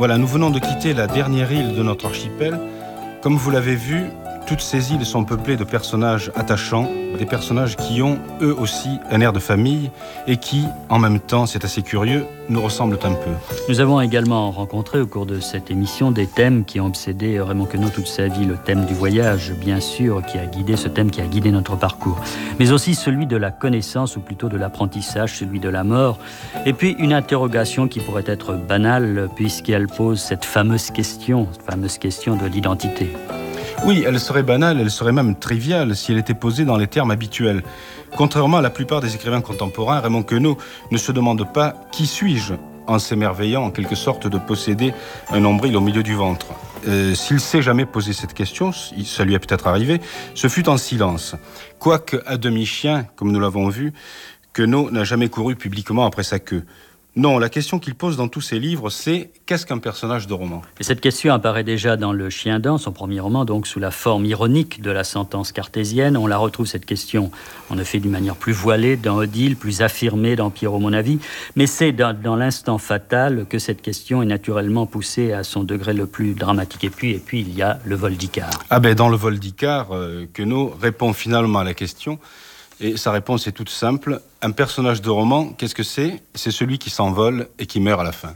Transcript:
Voilà, nous venons de quitter la dernière île de notre archipel. Comme vous l'avez vu, toutes ces îles sont peuplées de personnages attachants, des personnages qui ont, eux aussi, un air de famille et qui, en même temps, c'est assez curieux, nous ressemblent un peu. Nous avons également rencontré au cours de cette émission des thèmes qui ont obsédé Raymond Queneau toute sa vie. Le thème du voyage, bien sûr, ce thème qui a guidé notre parcours. Mais aussi celui de la connaissance, ou plutôt de l'apprentissage, celui de la mort. Et puis une interrogation qui pourrait être banale, puisqu'elle pose cette fameuse question de l'identité. Oui, elle serait banale, elle serait même triviale si elle était posée dans les termes habituels. Contrairement à la plupart des écrivains contemporains, Raymond Queneau ne se demande pas « qui suis-je ?» en s'émerveillant en quelque sorte de posséder un nombril au milieu du ventre. S'il s'est jamais posé cette question, ça lui est peut-être arrivé, ce fut en silence. Quoique à demi-chien, comme nous l'avons vu, Queneau n'a jamais couru publiquement après sa queue. Non, la question qu'il pose dans tous ses livres, c'est « qu'est-ce qu'un personnage de roman ?» Et cette question apparaît déjà dans Le Chien d'An, son premier roman, donc sous la forme ironique de la sentence cartésienne. On la retrouve, cette question, en effet, d'une manière plus voilée dans Odile, plus affirmée dans Pierrot, mon avis. Mais c'est dans l'instant fatal que cette question est naturellement poussée à son degré le plus dramatique. Et puis il y a le vol d'Icare. Ah ben, dans le vol d'Icare, Queneau répond finalement à la question. Et sa réponse est toute simple. Un personnage de roman, qu'est-ce que c'est ? C'est celui qui s'envole et qui meurt à la fin.